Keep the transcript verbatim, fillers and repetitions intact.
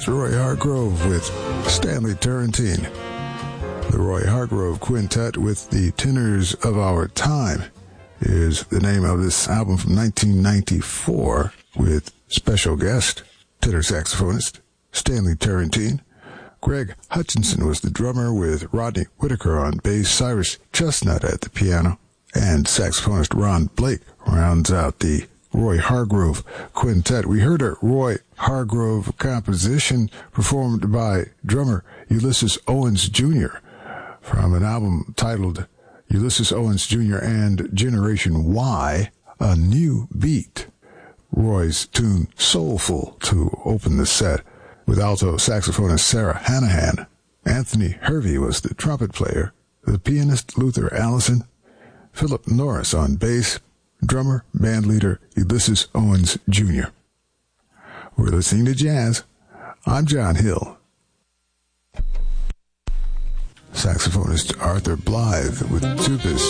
was Roy Hargrove with Stanley Turrentine. The Roy Hargrove Quintet with the Tenors of Our Time is the name of this album from nineteen ninety-four, with special guest tenor saxophonist Stanley Turrentine. Greg Hutchinson was the drummer, with Rodney Whitaker on bass, Cyrus Chestnut at the piano, and saxophonist Ron Blake rounds out the Roy Hargrove Quintet. We heard a Roy Hargrove composition performed by drummer Ulysses Owens Junior from an album titled Ulysses Owens Junior and Generation Y, A New Beat. Roy's tune Soulful to open the set, with alto saxophonist Sarah Hanahan. Anthony Hervey was the trumpet player, the pianist Luther Allison, Philip Norris on bass, drummer, bandleader Ulysses Owens Junior We're listening to jazz. I'm John Hill. Saxophonist Arthur Blythe with tubas